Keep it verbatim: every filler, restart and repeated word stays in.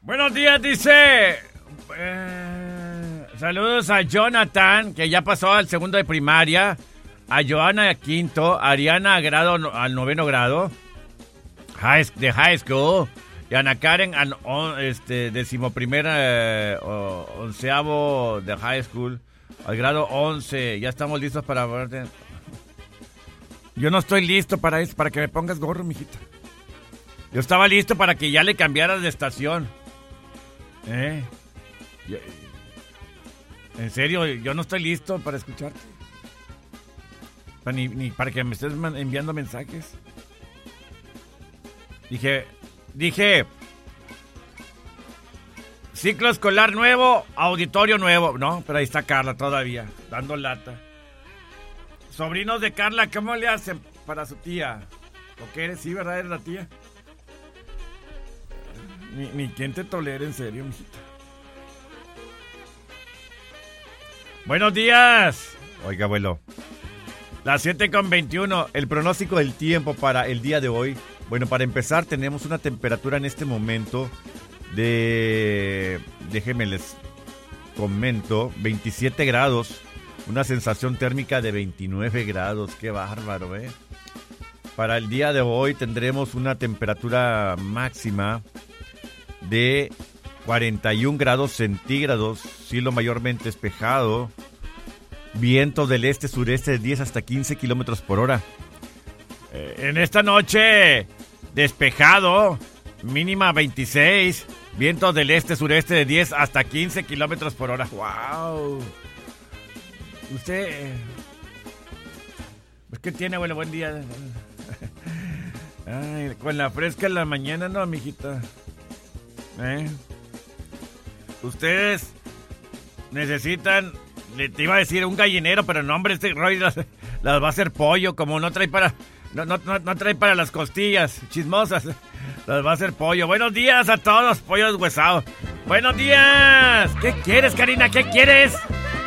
Buenos días, dice. Eh, saludos a Jonathan, que ya pasó al segundo de primaria. A Joana quinto. A Ariana a grado, al noveno grado. High, de high school. Y Ana Karen al on, este, decimoprimera, eh, o, onceavo de high school. Al grado once. Ya estamos listos para verte. Yo no estoy listo para eso, para que me pongas gorro, mijita. Yo estaba listo para que ya le cambiaras de estación. ¿Eh? Yo, en serio, yo no estoy listo para escucharte. Ni, ni para que me estés enviando mensajes. Dije, dije, ciclo escolar nuevo, auditorio nuevo. No, pero ahí está Carla todavía, dando lata. Sobrinos de Carla, ¿cómo le hacen para su tía? ¿O qué eres? Sí, ¿verdad? ¿Eres la tía? Ni, ni quien te tolere, en serio, mijita. Buenos días. Oiga, abuelo. Las siete con veintiuno. El pronóstico del tiempo para el día de hoy. Bueno, para empezar, tenemos una temperatura en este momento de... Déjenme les comento. veintisiete grados. Una sensación térmica de veintinueve grados. Qué bárbaro, ¿eh? Para el día de hoy tendremos una temperatura máxima de cuarenta y un grados centígrados. Cielo mayormente despejado. Viento del este-sureste de diez hasta quince kilómetros por hora. Eh, en esta noche, despejado. Mínima veintiséis. Viento del este-sureste de diez hasta quince kilómetros por hora. ¡Wow! Usted... Pues, ¿qué tiene, abuelo? Buen día. Ay, con la fresca en la mañana, ¿no, mijita? ¿Eh? Ustedes necesitan... Le te iba a decir un gallinero, pero no, hombre, este Roy las, las va a hacer pollo, como no trae para... No, no, no, no trae para las costillas chismosas. Las va a hacer pollo. Buenos días a todos, pollos huesados. Buenos días. ¿Qué quieres, Karina? ¿Qué quieres?